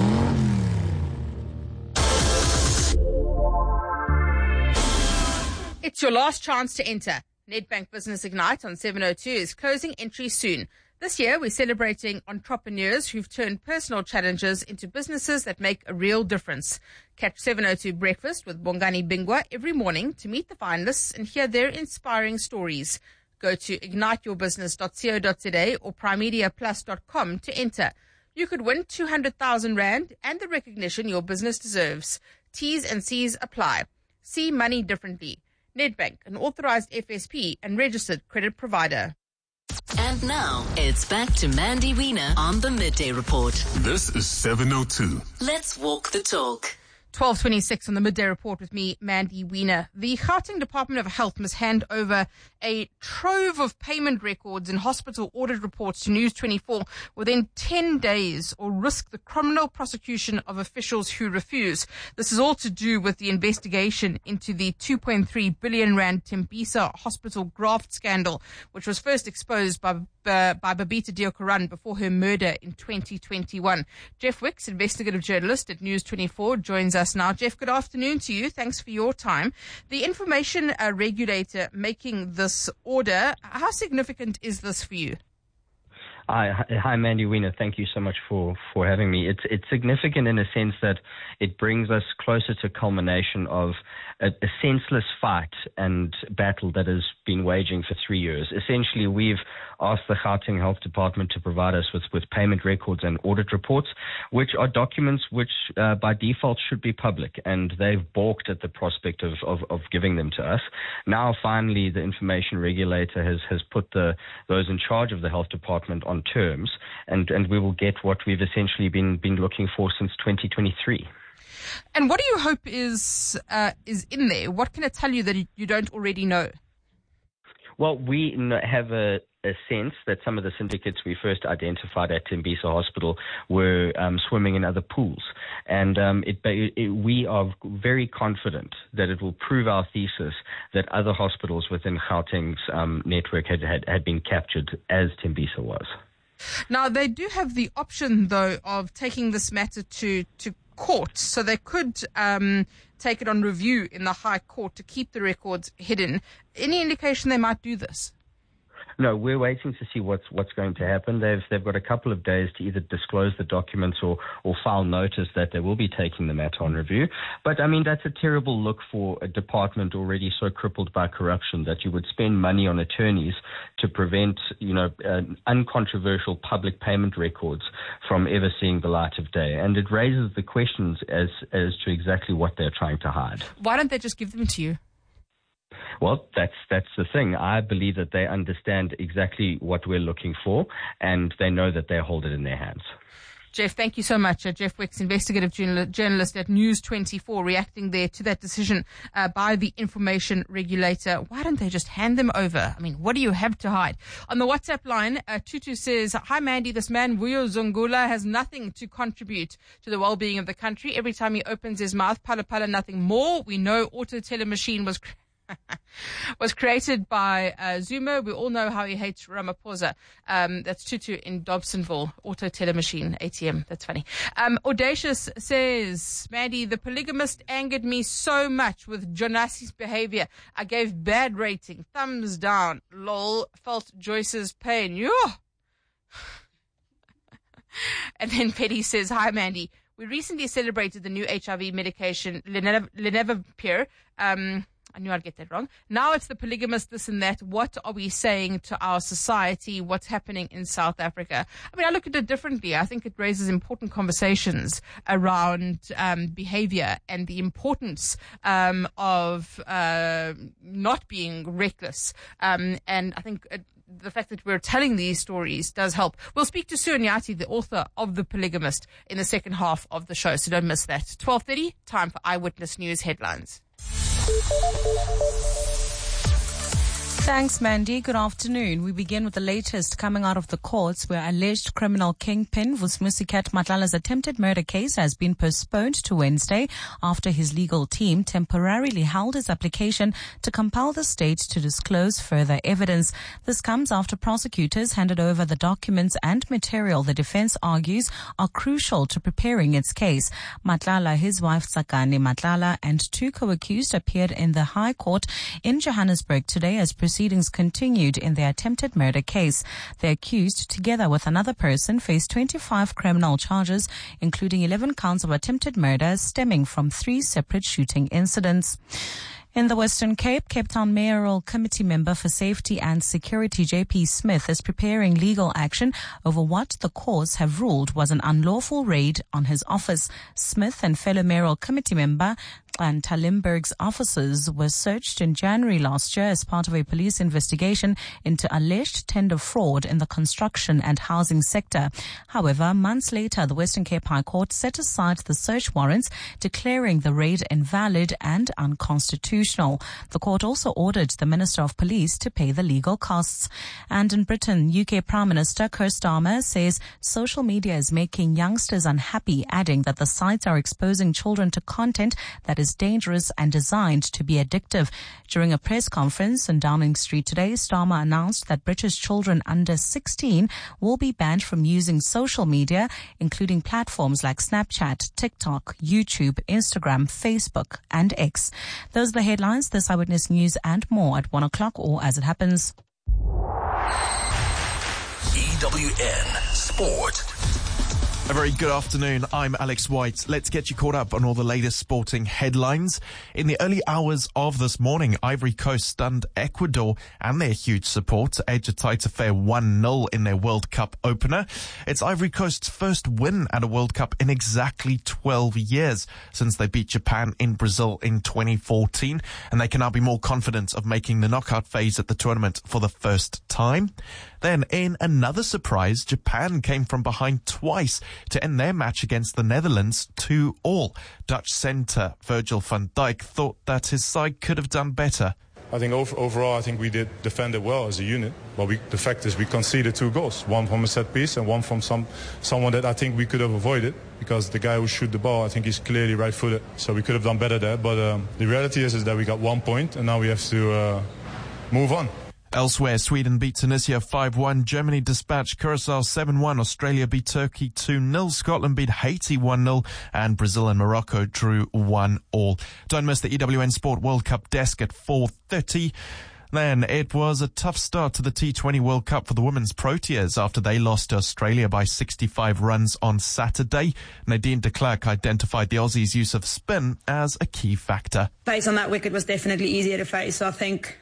It's your last chance to enter. Nedbank Business Ignite on 702 is closing entry soon. This year, we're celebrating entrepreneurs who've turned personal challenges into businesses that make a real difference. Catch 702 Breakfast with Bongani Bingwa every morning to meet the finalists and hear their inspiring stories. Go to igniteyourbusiness.co.za or primemediaplus.com to enter. You could win 200,000 Rand and the recognition your business deserves. T's and C's apply. See money differently. Nedbank, an authorized FSP and registered credit provider. And now, it's back to Mandy Wiener on the Midday Report. This is 702. Let's walk the talk. 12:26 on the Midday Report with me, Mandy Wiener. The Gauteng Department of Health must hand over a trove of payment records and hospital audit reports to News 24 within 10 days or risk the criminal prosecution of officials who refuse. This is all to do with the investigation into the 2.3 billion Rand Tembisa hospital graft scandal, which was first exposed by Babita Deokaran before her murder in 2021. Jeff Wicks, investigative journalist at News 24, joins us now. Jeff, good afternoon to you. Thanks for your time. The information regulator making this order, how significant is this for you? Hi, Mandy Wiener. Thank you so much for having me. It's significant in a sense that it brings us closer to culmination of a senseless fight and battle that has been waging for 3 years. Essentially, we've asked the Gauteng Health Department to provide us with payment records and audit reports, which are documents which by default should be public, and they've balked at the prospect of giving them to us. Now, finally, the information regulator has put those in charge of the health department on terms, and we will get what we've essentially been looking for since 2023. And what do you hope is in there? What can it tell you that you don't already know? Well, we have a sense that some of the syndicates we first identified at Tembisa Hospital were swimming in other pools. And we are very confident that it will prove our thesis that other hospitals within Gauteng's network had been captured as Tembisa was. Now, they do have the option, though, of taking this matter to court. So they could take it on review in the High Court to keep the records hidden. Any indication they might do this? No, we're waiting to see what's going to happen. They've got a couple of days to either disclose the documents or file notice that they will be taking the matter on review. But I mean, that's a terrible look for a department already so crippled by corruption that you would spend money on attorneys to prevent, uncontroversial public payment records from ever seeing the light of day. And it raises the questions as to exactly what they're trying to hide. Why don't they just give them to you? Well, that's the thing. I believe that they understand exactly what we're looking for, and they know that they hold it in their hands. Jeff, thank you so much. Jeff Wicks, investigative journalist at News 24, reacting there to that decision by the information regulator. Why don't they just hand them over? I mean, what do you have to hide? On the WhatsApp line, Tutu says, "Hi, Mandy. This man, Vuyo Zungula, has nothing to contribute to the well-being of the country. Every time he opens his mouth, pala, nothing more. We know Auto Teller Machine was created by Zuma. We all know how he hates Ramaphosa." That's Tutu in Dobsonville. Auto Teller Machine, ATM. That's funny. Audacious says, "Mandy, the polygamist angered me so much with Jonasi's behavior. I gave bad rating. Thumbs down. Lol. Felt Joyce's pain." Yo. And then Petty says, "Hi, Mandy. We recently celebrated the new HIV medication, Lenevapir. I knew I'd get that wrong. Now it's the polygamist, this and that. What are we saying to our society? What's happening in South Africa?" I mean, I look at it differently. I think it raises important conversations around behavior and the importance of not being reckless. And I think the fact that we're telling these stories does help. We'll speak to Sue Nyati, the author of The Polygamist, in the second half of the show, so don't miss that. 12:30, time for Eyewitness News headlines. Thanks, Mandy. Good afternoon. We begin with the latest coming out of the courts, where alleged criminal kingpin Vusmusikat Matlala's attempted murder case has been postponed to Wednesday after his legal team temporarily held his application to compel the state to disclose further evidence. This comes after prosecutors handed over the documents and material the defense argues are crucial to preparing its case. Matlala, his wife Tsakani Matlala, and two co-accused appeared in the High Court in Johannesburg today as proceedings continued in the attempted murder case. The accused, together with another person, faced 25 criminal charges, including 11 counts of attempted murder stemming from 3 separate shooting incidents. In the Western Cape, Cape Town Mayoral Committee member for Safety and Security JP Smith is preparing legal action over what the courts have ruled was an unlawful raid on his office. Smith and fellow Mayoral Committee member and Talimberg's offices were searched in January last year as part of a police investigation into alleged tender fraud in the construction and housing sector. However, months later, the Western Cape High Court set aside the search warrants, declaring the raid invalid and unconstitutional. The court also ordered the Minister of Police to pay the legal costs. And in Britain, UK Prime Minister Keir Starmer says social media is making youngsters unhappy, adding that the sites are exposing children to content that is dangerous and designed to be addictive. During a press conference in Downing Street today, Starmer announced that British children under 16 will be banned from using social media, including platforms like Snapchat, TikTok, YouTube, Instagram, Facebook, and X. Those are the headlines. This Eyewitness News and more at 1 o'clock or as it happens. EWN Sport. A very good afternoon. I'm Alex White. Let's get you caught up on all the latest sporting headlines. In the early hours of this morning, Ivory Coast stunned Ecuador and their huge support to edge a tight affair 1-0 in their World Cup opener. It's Ivory Coast's first win at a World Cup in exactly 12 years since they beat Japan in Brazil in 2014, and they can now be more confident of making the knockout phase at the tournament for the first time. Then, in another surprise, Japan came from behind twice to end their match against the Netherlands 2-2. Dutch centre Virgil van Dijk thought that his side could have done better. I think overall, I think we did defend it well as a unit. But the fact is we conceded 2 goals, one from a set piece and one from someone that I think we could have avoided, because the guy who shoot the ball, I think he's clearly right-footed. So we could have done better there. But the reality is that we got 1 point and now we have to move on. Elsewhere, Sweden beat Tunisia 5-1, Germany dispatched Curacao 7-1, Australia beat Turkey 2-0, Scotland beat Haiti 1-0, and Brazil and Morocco drew 1-1. Don't miss the EWN Sport World Cup desk at 4:30. Then it was a tough start to the T20 World Cup for the women's Proteas after they lost to Australia by 65 runs on Saturday. Nadine de Klerk identified the Aussies' use of spin as a key factor. Pace on that wicket was definitely easier to face. So I think,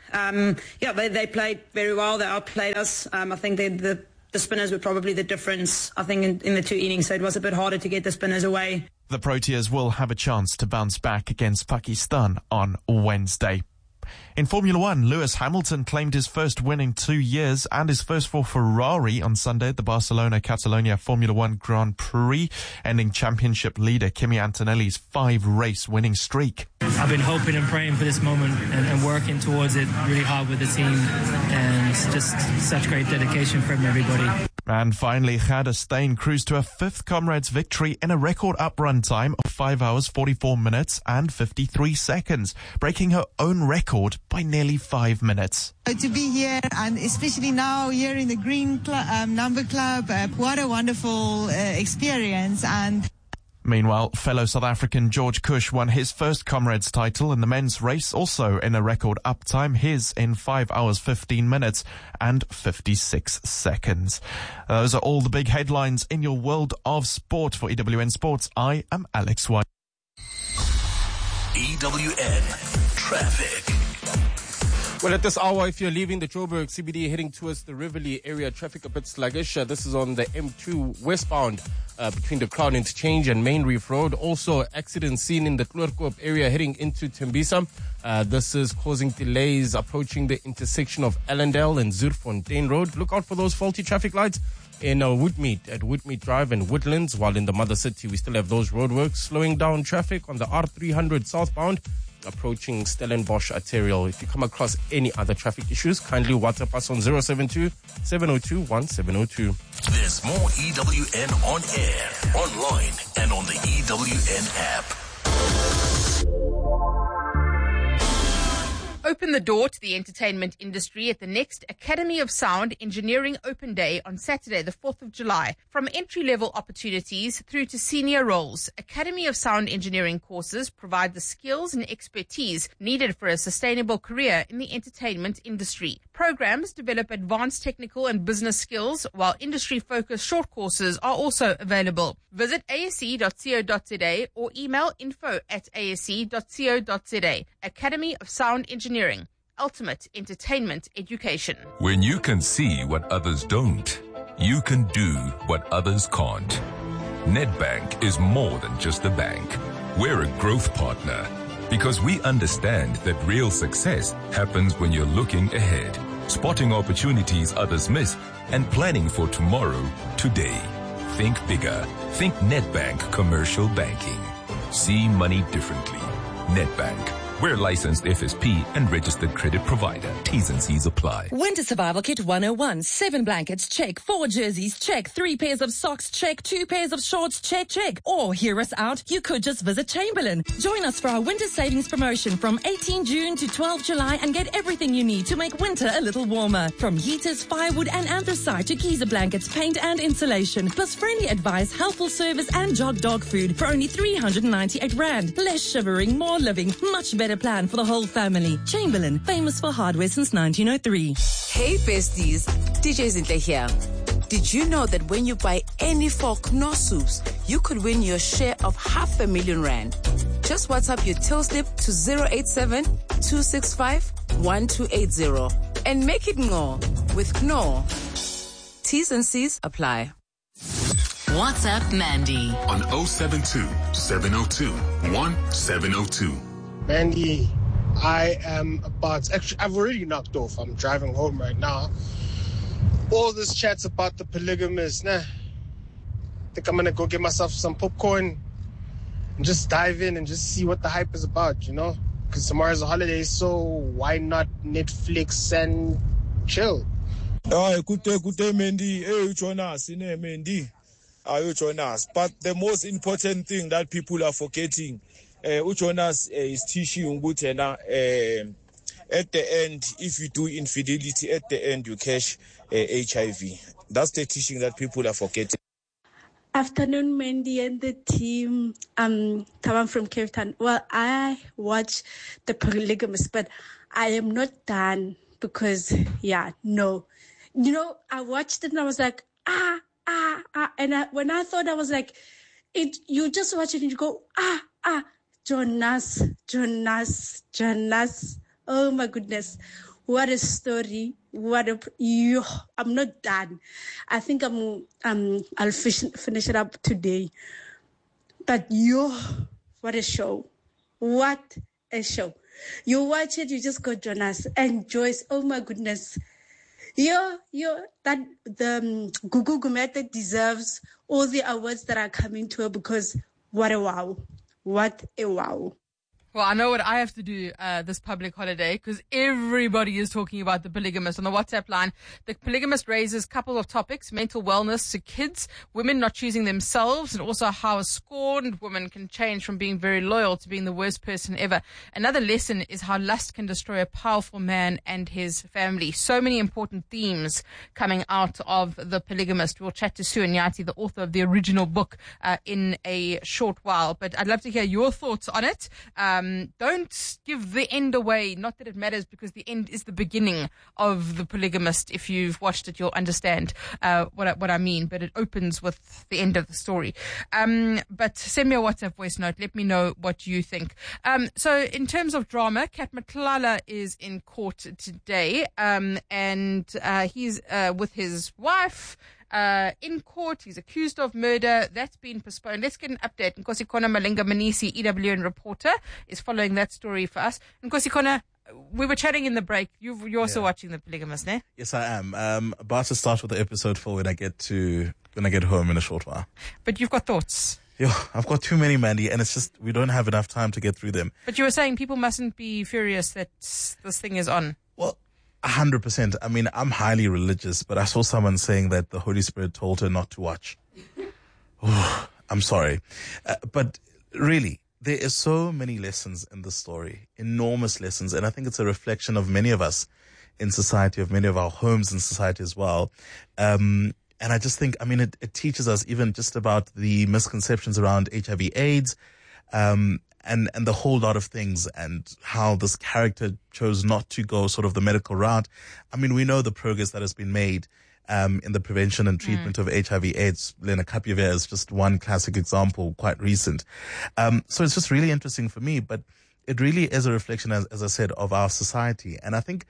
they played very well. They outplayed us. I think the spinners were probably the difference, I think, in the 2 innings. So it was a bit harder to get the spinners away. The Proteas will have a chance to bounce back against Pakistan on Wednesday. In Formula One, Lewis Hamilton claimed his first win in 2 years and his first for Ferrari on Sunday at the Barcelona-Catalonia Formula One Grand Prix, ending championship leader Kimi Antonelli's 5-race winning streak. I've been hoping and praying for this moment and working towards it really hard with the team, and it's just such great dedication from everybody. And finally, Gerda Steyn cruised to a 5th Comrades victory in a record up-run time of 5 hours, 44 minutes and 53 seconds, breaking her own record by nearly 5 minutes. To be here, and especially now here in the Green Number Club, what a wonderful experience. And meanwhile, fellow South African George Cush won his first Comrades title in the men's race, also in a record uptime, his in 5 hours, 15 minutes and 56 seconds. Those are all the big headlines in your world of sport. For EWN Sports, I am Alex White. EWN Traffic. Well, at this hour, if you're leaving the Joburg CBD heading towards the Riverlea area, traffic a bit sluggish. This is on the M2 westbound between the Crown Interchange and Main Reef Road. Also, accident seen in the Kloorkoop area heading into Tembisa. This is causing delays approaching the intersection of Allendale and Zuurfontein Road. Look out for those faulty traffic lights in Woodmead at Woodmead Drive and Woodlands. While in the Mother City, we still have those roadworks slowing down traffic on the R300 southbound approaching Stellenbosch arterial. If you come across any other traffic issues, kindly WhatsApp us on 072-702-1702. There's more EWN on air, online, and on the EWN app. Open the door to the entertainment industry at the next Academy of Sound Engineering Open Day on Saturday, the 4th of July. From entry-level opportunities through to senior roles, Academy of Sound Engineering courses provide the skills and expertise needed for a sustainable career in the entertainment industry. Programs develop advanced technical and business skills, while industry-focused short courses are also available. Visit asc.co.za or email info@asc.co.za. Academy of Sound Engineering, ultimate entertainment education. When you can see what others don't, you can do what others can't. Nedbank is more than just a bank. We're a growth partner because we understand that real success happens when you're looking ahead, spotting opportunities others miss, and planning for tomorrow today. Think bigger. Think Nedbank Commercial Banking. See money differently. Nedbank. We're licensed FSP and registered credit provider. T's and C's apply. Winter Survival Kit 101. 7 blankets, check. 4 jerseys, check. 3 pairs of socks, check. 2 pairs of shorts, check, check. Or hear us out, you could just visit Chamberlain. Join us for our winter savings promotion from 18 June to 12 July and get everything you need to make winter a little warmer. From heaters, firewood and anthracite to geyser blankets, paint and insulation. Plus friendly advice, helpful service and jog dog food for only 398 Rand. Less shivering, more living, much better plan for the whole family. Chamberlain, famous for hardware since 1903. Hey besties, DJ Zinhle here. Did you know that when you buy any 4 Knorr soups, you could win your share of R500,000 Rand? Just WhatsApp your till slip to 087-265-1280 and make it Knorr with Knorr. T's and C's apply. WhatsApp Mandy on 072-702-1702. Mandy, I am actually, I've already knocked off. I'm driving home right now. All this chat's about the polygamous. I think I'm going to go get myself some popcorn and just dive in and just see what the hype is about, Because tomorrow's a holiday, so why not Netflix and chill? Oh, good day, Mandy. Hey, Jonas, Mandy. Jonas. But the most important thing that people are forgetting, Jonas is teaching Ungutena. At the end, if you do infidelity, at the end you catch HIV. That's the teaching that people are forgetting. Afternoon, Mandy and the team. Tamam from Cape Town. Well, I watch The Polygamous, but I am not done because, no. I watched it and I was like, and when I thought, I was like, you just watch it and you go, Jonas. Oh my goodness. What a story. I'm not done. I think I'll finish it up today. But what a show. What a show. You watch it, you just go, Jonas and Joyce. Oh my goodness. That the Gugu Gumete deserves all the awards that are coming to her because what a wow. What a wow. Well, I know what I have to do this public holiday because everybody is talking about the polygamist on the WhatsApp line. The polygamist raises a couple of topics: mental wellness to kids, women not choosing themselves, and also how a scorned woman can change from being very loyal to being the worst person ever. Another lesson is how lust can destroy a powerful man and his family. So many important themes coming out of the polygamist. We'll chat to Sue Nyati, the author of the original book, in a short while. But I'd love to hear your thoughts on it. Don't give the end away. Not that it matters because the end is the beginning of The Polygamist. If you've watched it, you'll understand what I mean. But it opens with the end of the story. But send me a WhatsApp voice note. Let me know what you think. So in terms of drama, Kat Matlala is in court today. And he's with his wife. In court, he's accused of murder. That's been postponed. Let's get an update. Nkosikona Malinga Manisi, EWN reporter, is following that story for us. Nkosikona, we were chatting in the break. You're also watching The Polygamist, ne? Yes, I am. About to start with the episode 4 when I get home in a short while. But you've got thoughts. Yeah, I've got too many, Mandy, and it's just we don't have enough time to get through them. But you were saying people mustn't be furious that this thing is on. Well, 100%. I mean, I'm highly religious, but I saw someone saying that the Holy Spirit told her not to watch. Oh, I'm sorry. But really, there are so many lessons in this story, enormous lessons. And I think it's a reflection of many of us in society, of many of our homes in society as well. And I just think, it teaches us even just about the misconceptions around HIV AIDS, and the whole lot of things and how this character chose not to go sort of the medical route. I mean, we know the progress that has been made in the prevention and treatment of HIV AIDS. Lena Kapiver is just one classic example, quite recent. So it's just really interesting for me, but it really is a reflection, as I said, of our society. And I think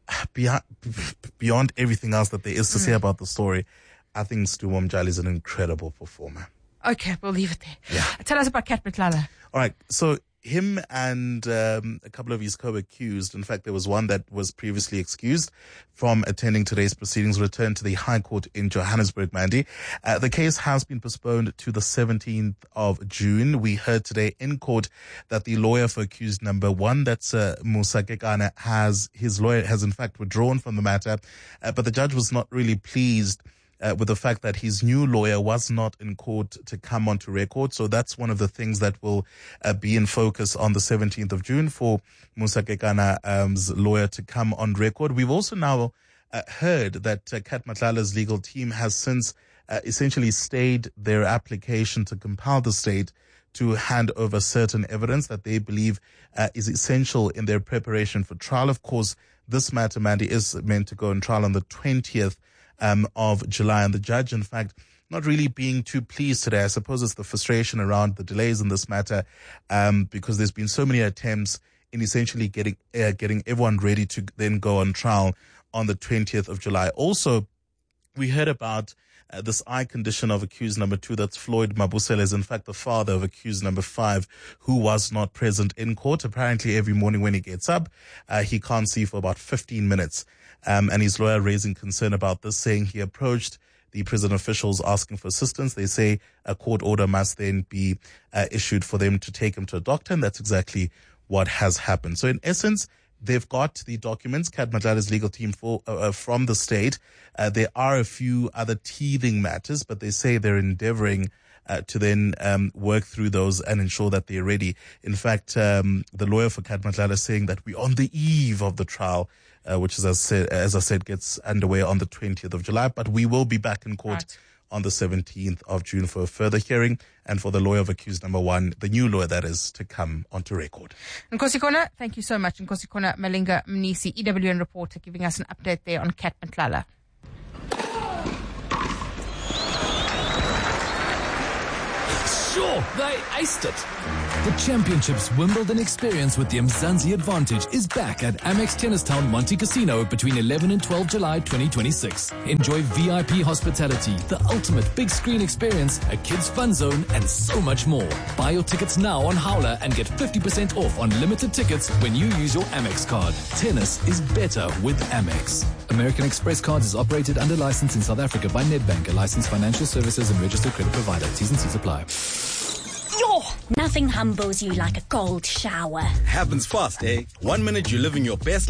beyond everything else that there is to say about the story, I think Stu Momjali is an incredible performer. Okay, we'll leave it there. Yeah. Tell us about Kat Matlala. All right. So him and a couple of his co-accused, in fact, there was one that was previously excused from attending today's proceedings, returned to the High Court in Johannesburg, Mandy. The case has been postponed to the 17th of June. We heard today in court that the lawyer for accused number 1, that's Musa Kekana, his lawyer has in fact withdrawn from the matter, but the judge was not really pleased with the fact that his new lawyer was not in court to come onto record. So that's one of the things that will be in focus on the 17th of June for Musa Kekana's lawyer to come on record. We've also now heard that Kat Matlala's legal team has since essentially stayed their application to compel the state to hand over certain evidence that they believe is essential in their preparation for trial. Of course, this matter, Mandy, is meant to go on trial on the 20th of July. And the judge, in fact, not really being too pleased today. I suppose it's the frustration around the delays in this matter, because there's been so many attempts in essentially getting everyone ready to then go on trial on the 20th of July. Also, we heard about this eye condition of accused number 2. That's Floyd Mabusela, is in fact the father of accused number 5, who was not present in court. Apparently, every morning when he gets up, he can't see for about 15 minutes. And his lawyer raising concern about this, saying he approached the prison officials asking for assistance. They say a court order must then be issued for them to take him to a doctor, and that's exactly what has happened. So in essence, they've got the documents, Kat Madlala's legal team from the state. There are a few other teething matters, but they say they're endeavoring to then work through those and ensure that they're ready. In fact, the lawyer for Kat Madlala is saying that we're on the eve of the trial, which, as I said, gets underway on the 20th of July. But we will be back in court on the 17th of June for a further hearing, and for the lawyer of accused number 1, the new lawyer that is, to come onto record. Nkosi Kona, thank you so much. Nkosi Kona Malinga Mnisi, EWN reporter, giving us an update there on Kat Madlala. Sure, they aced it. The Championships Wimbledon experience with the Mzansi Advantage is back at Amex Tennistown Monte Casino between 11 and 12 July 2026. Enjoy VIP hospitality, the ultimate big screen experience, a kids fun zone, and so much more. Buy your tickets now on Howler and get 50% off on limited tickets when you use your Amex card. Tennis is better with Amex. American Express Cards is operated under license in South Africa by Nedbank, a licensed financial services and registered credit provider. T's and C's apply. Yo, nothing humbles you like a cold shower. Happens fast, eh? 1 minute you're living your best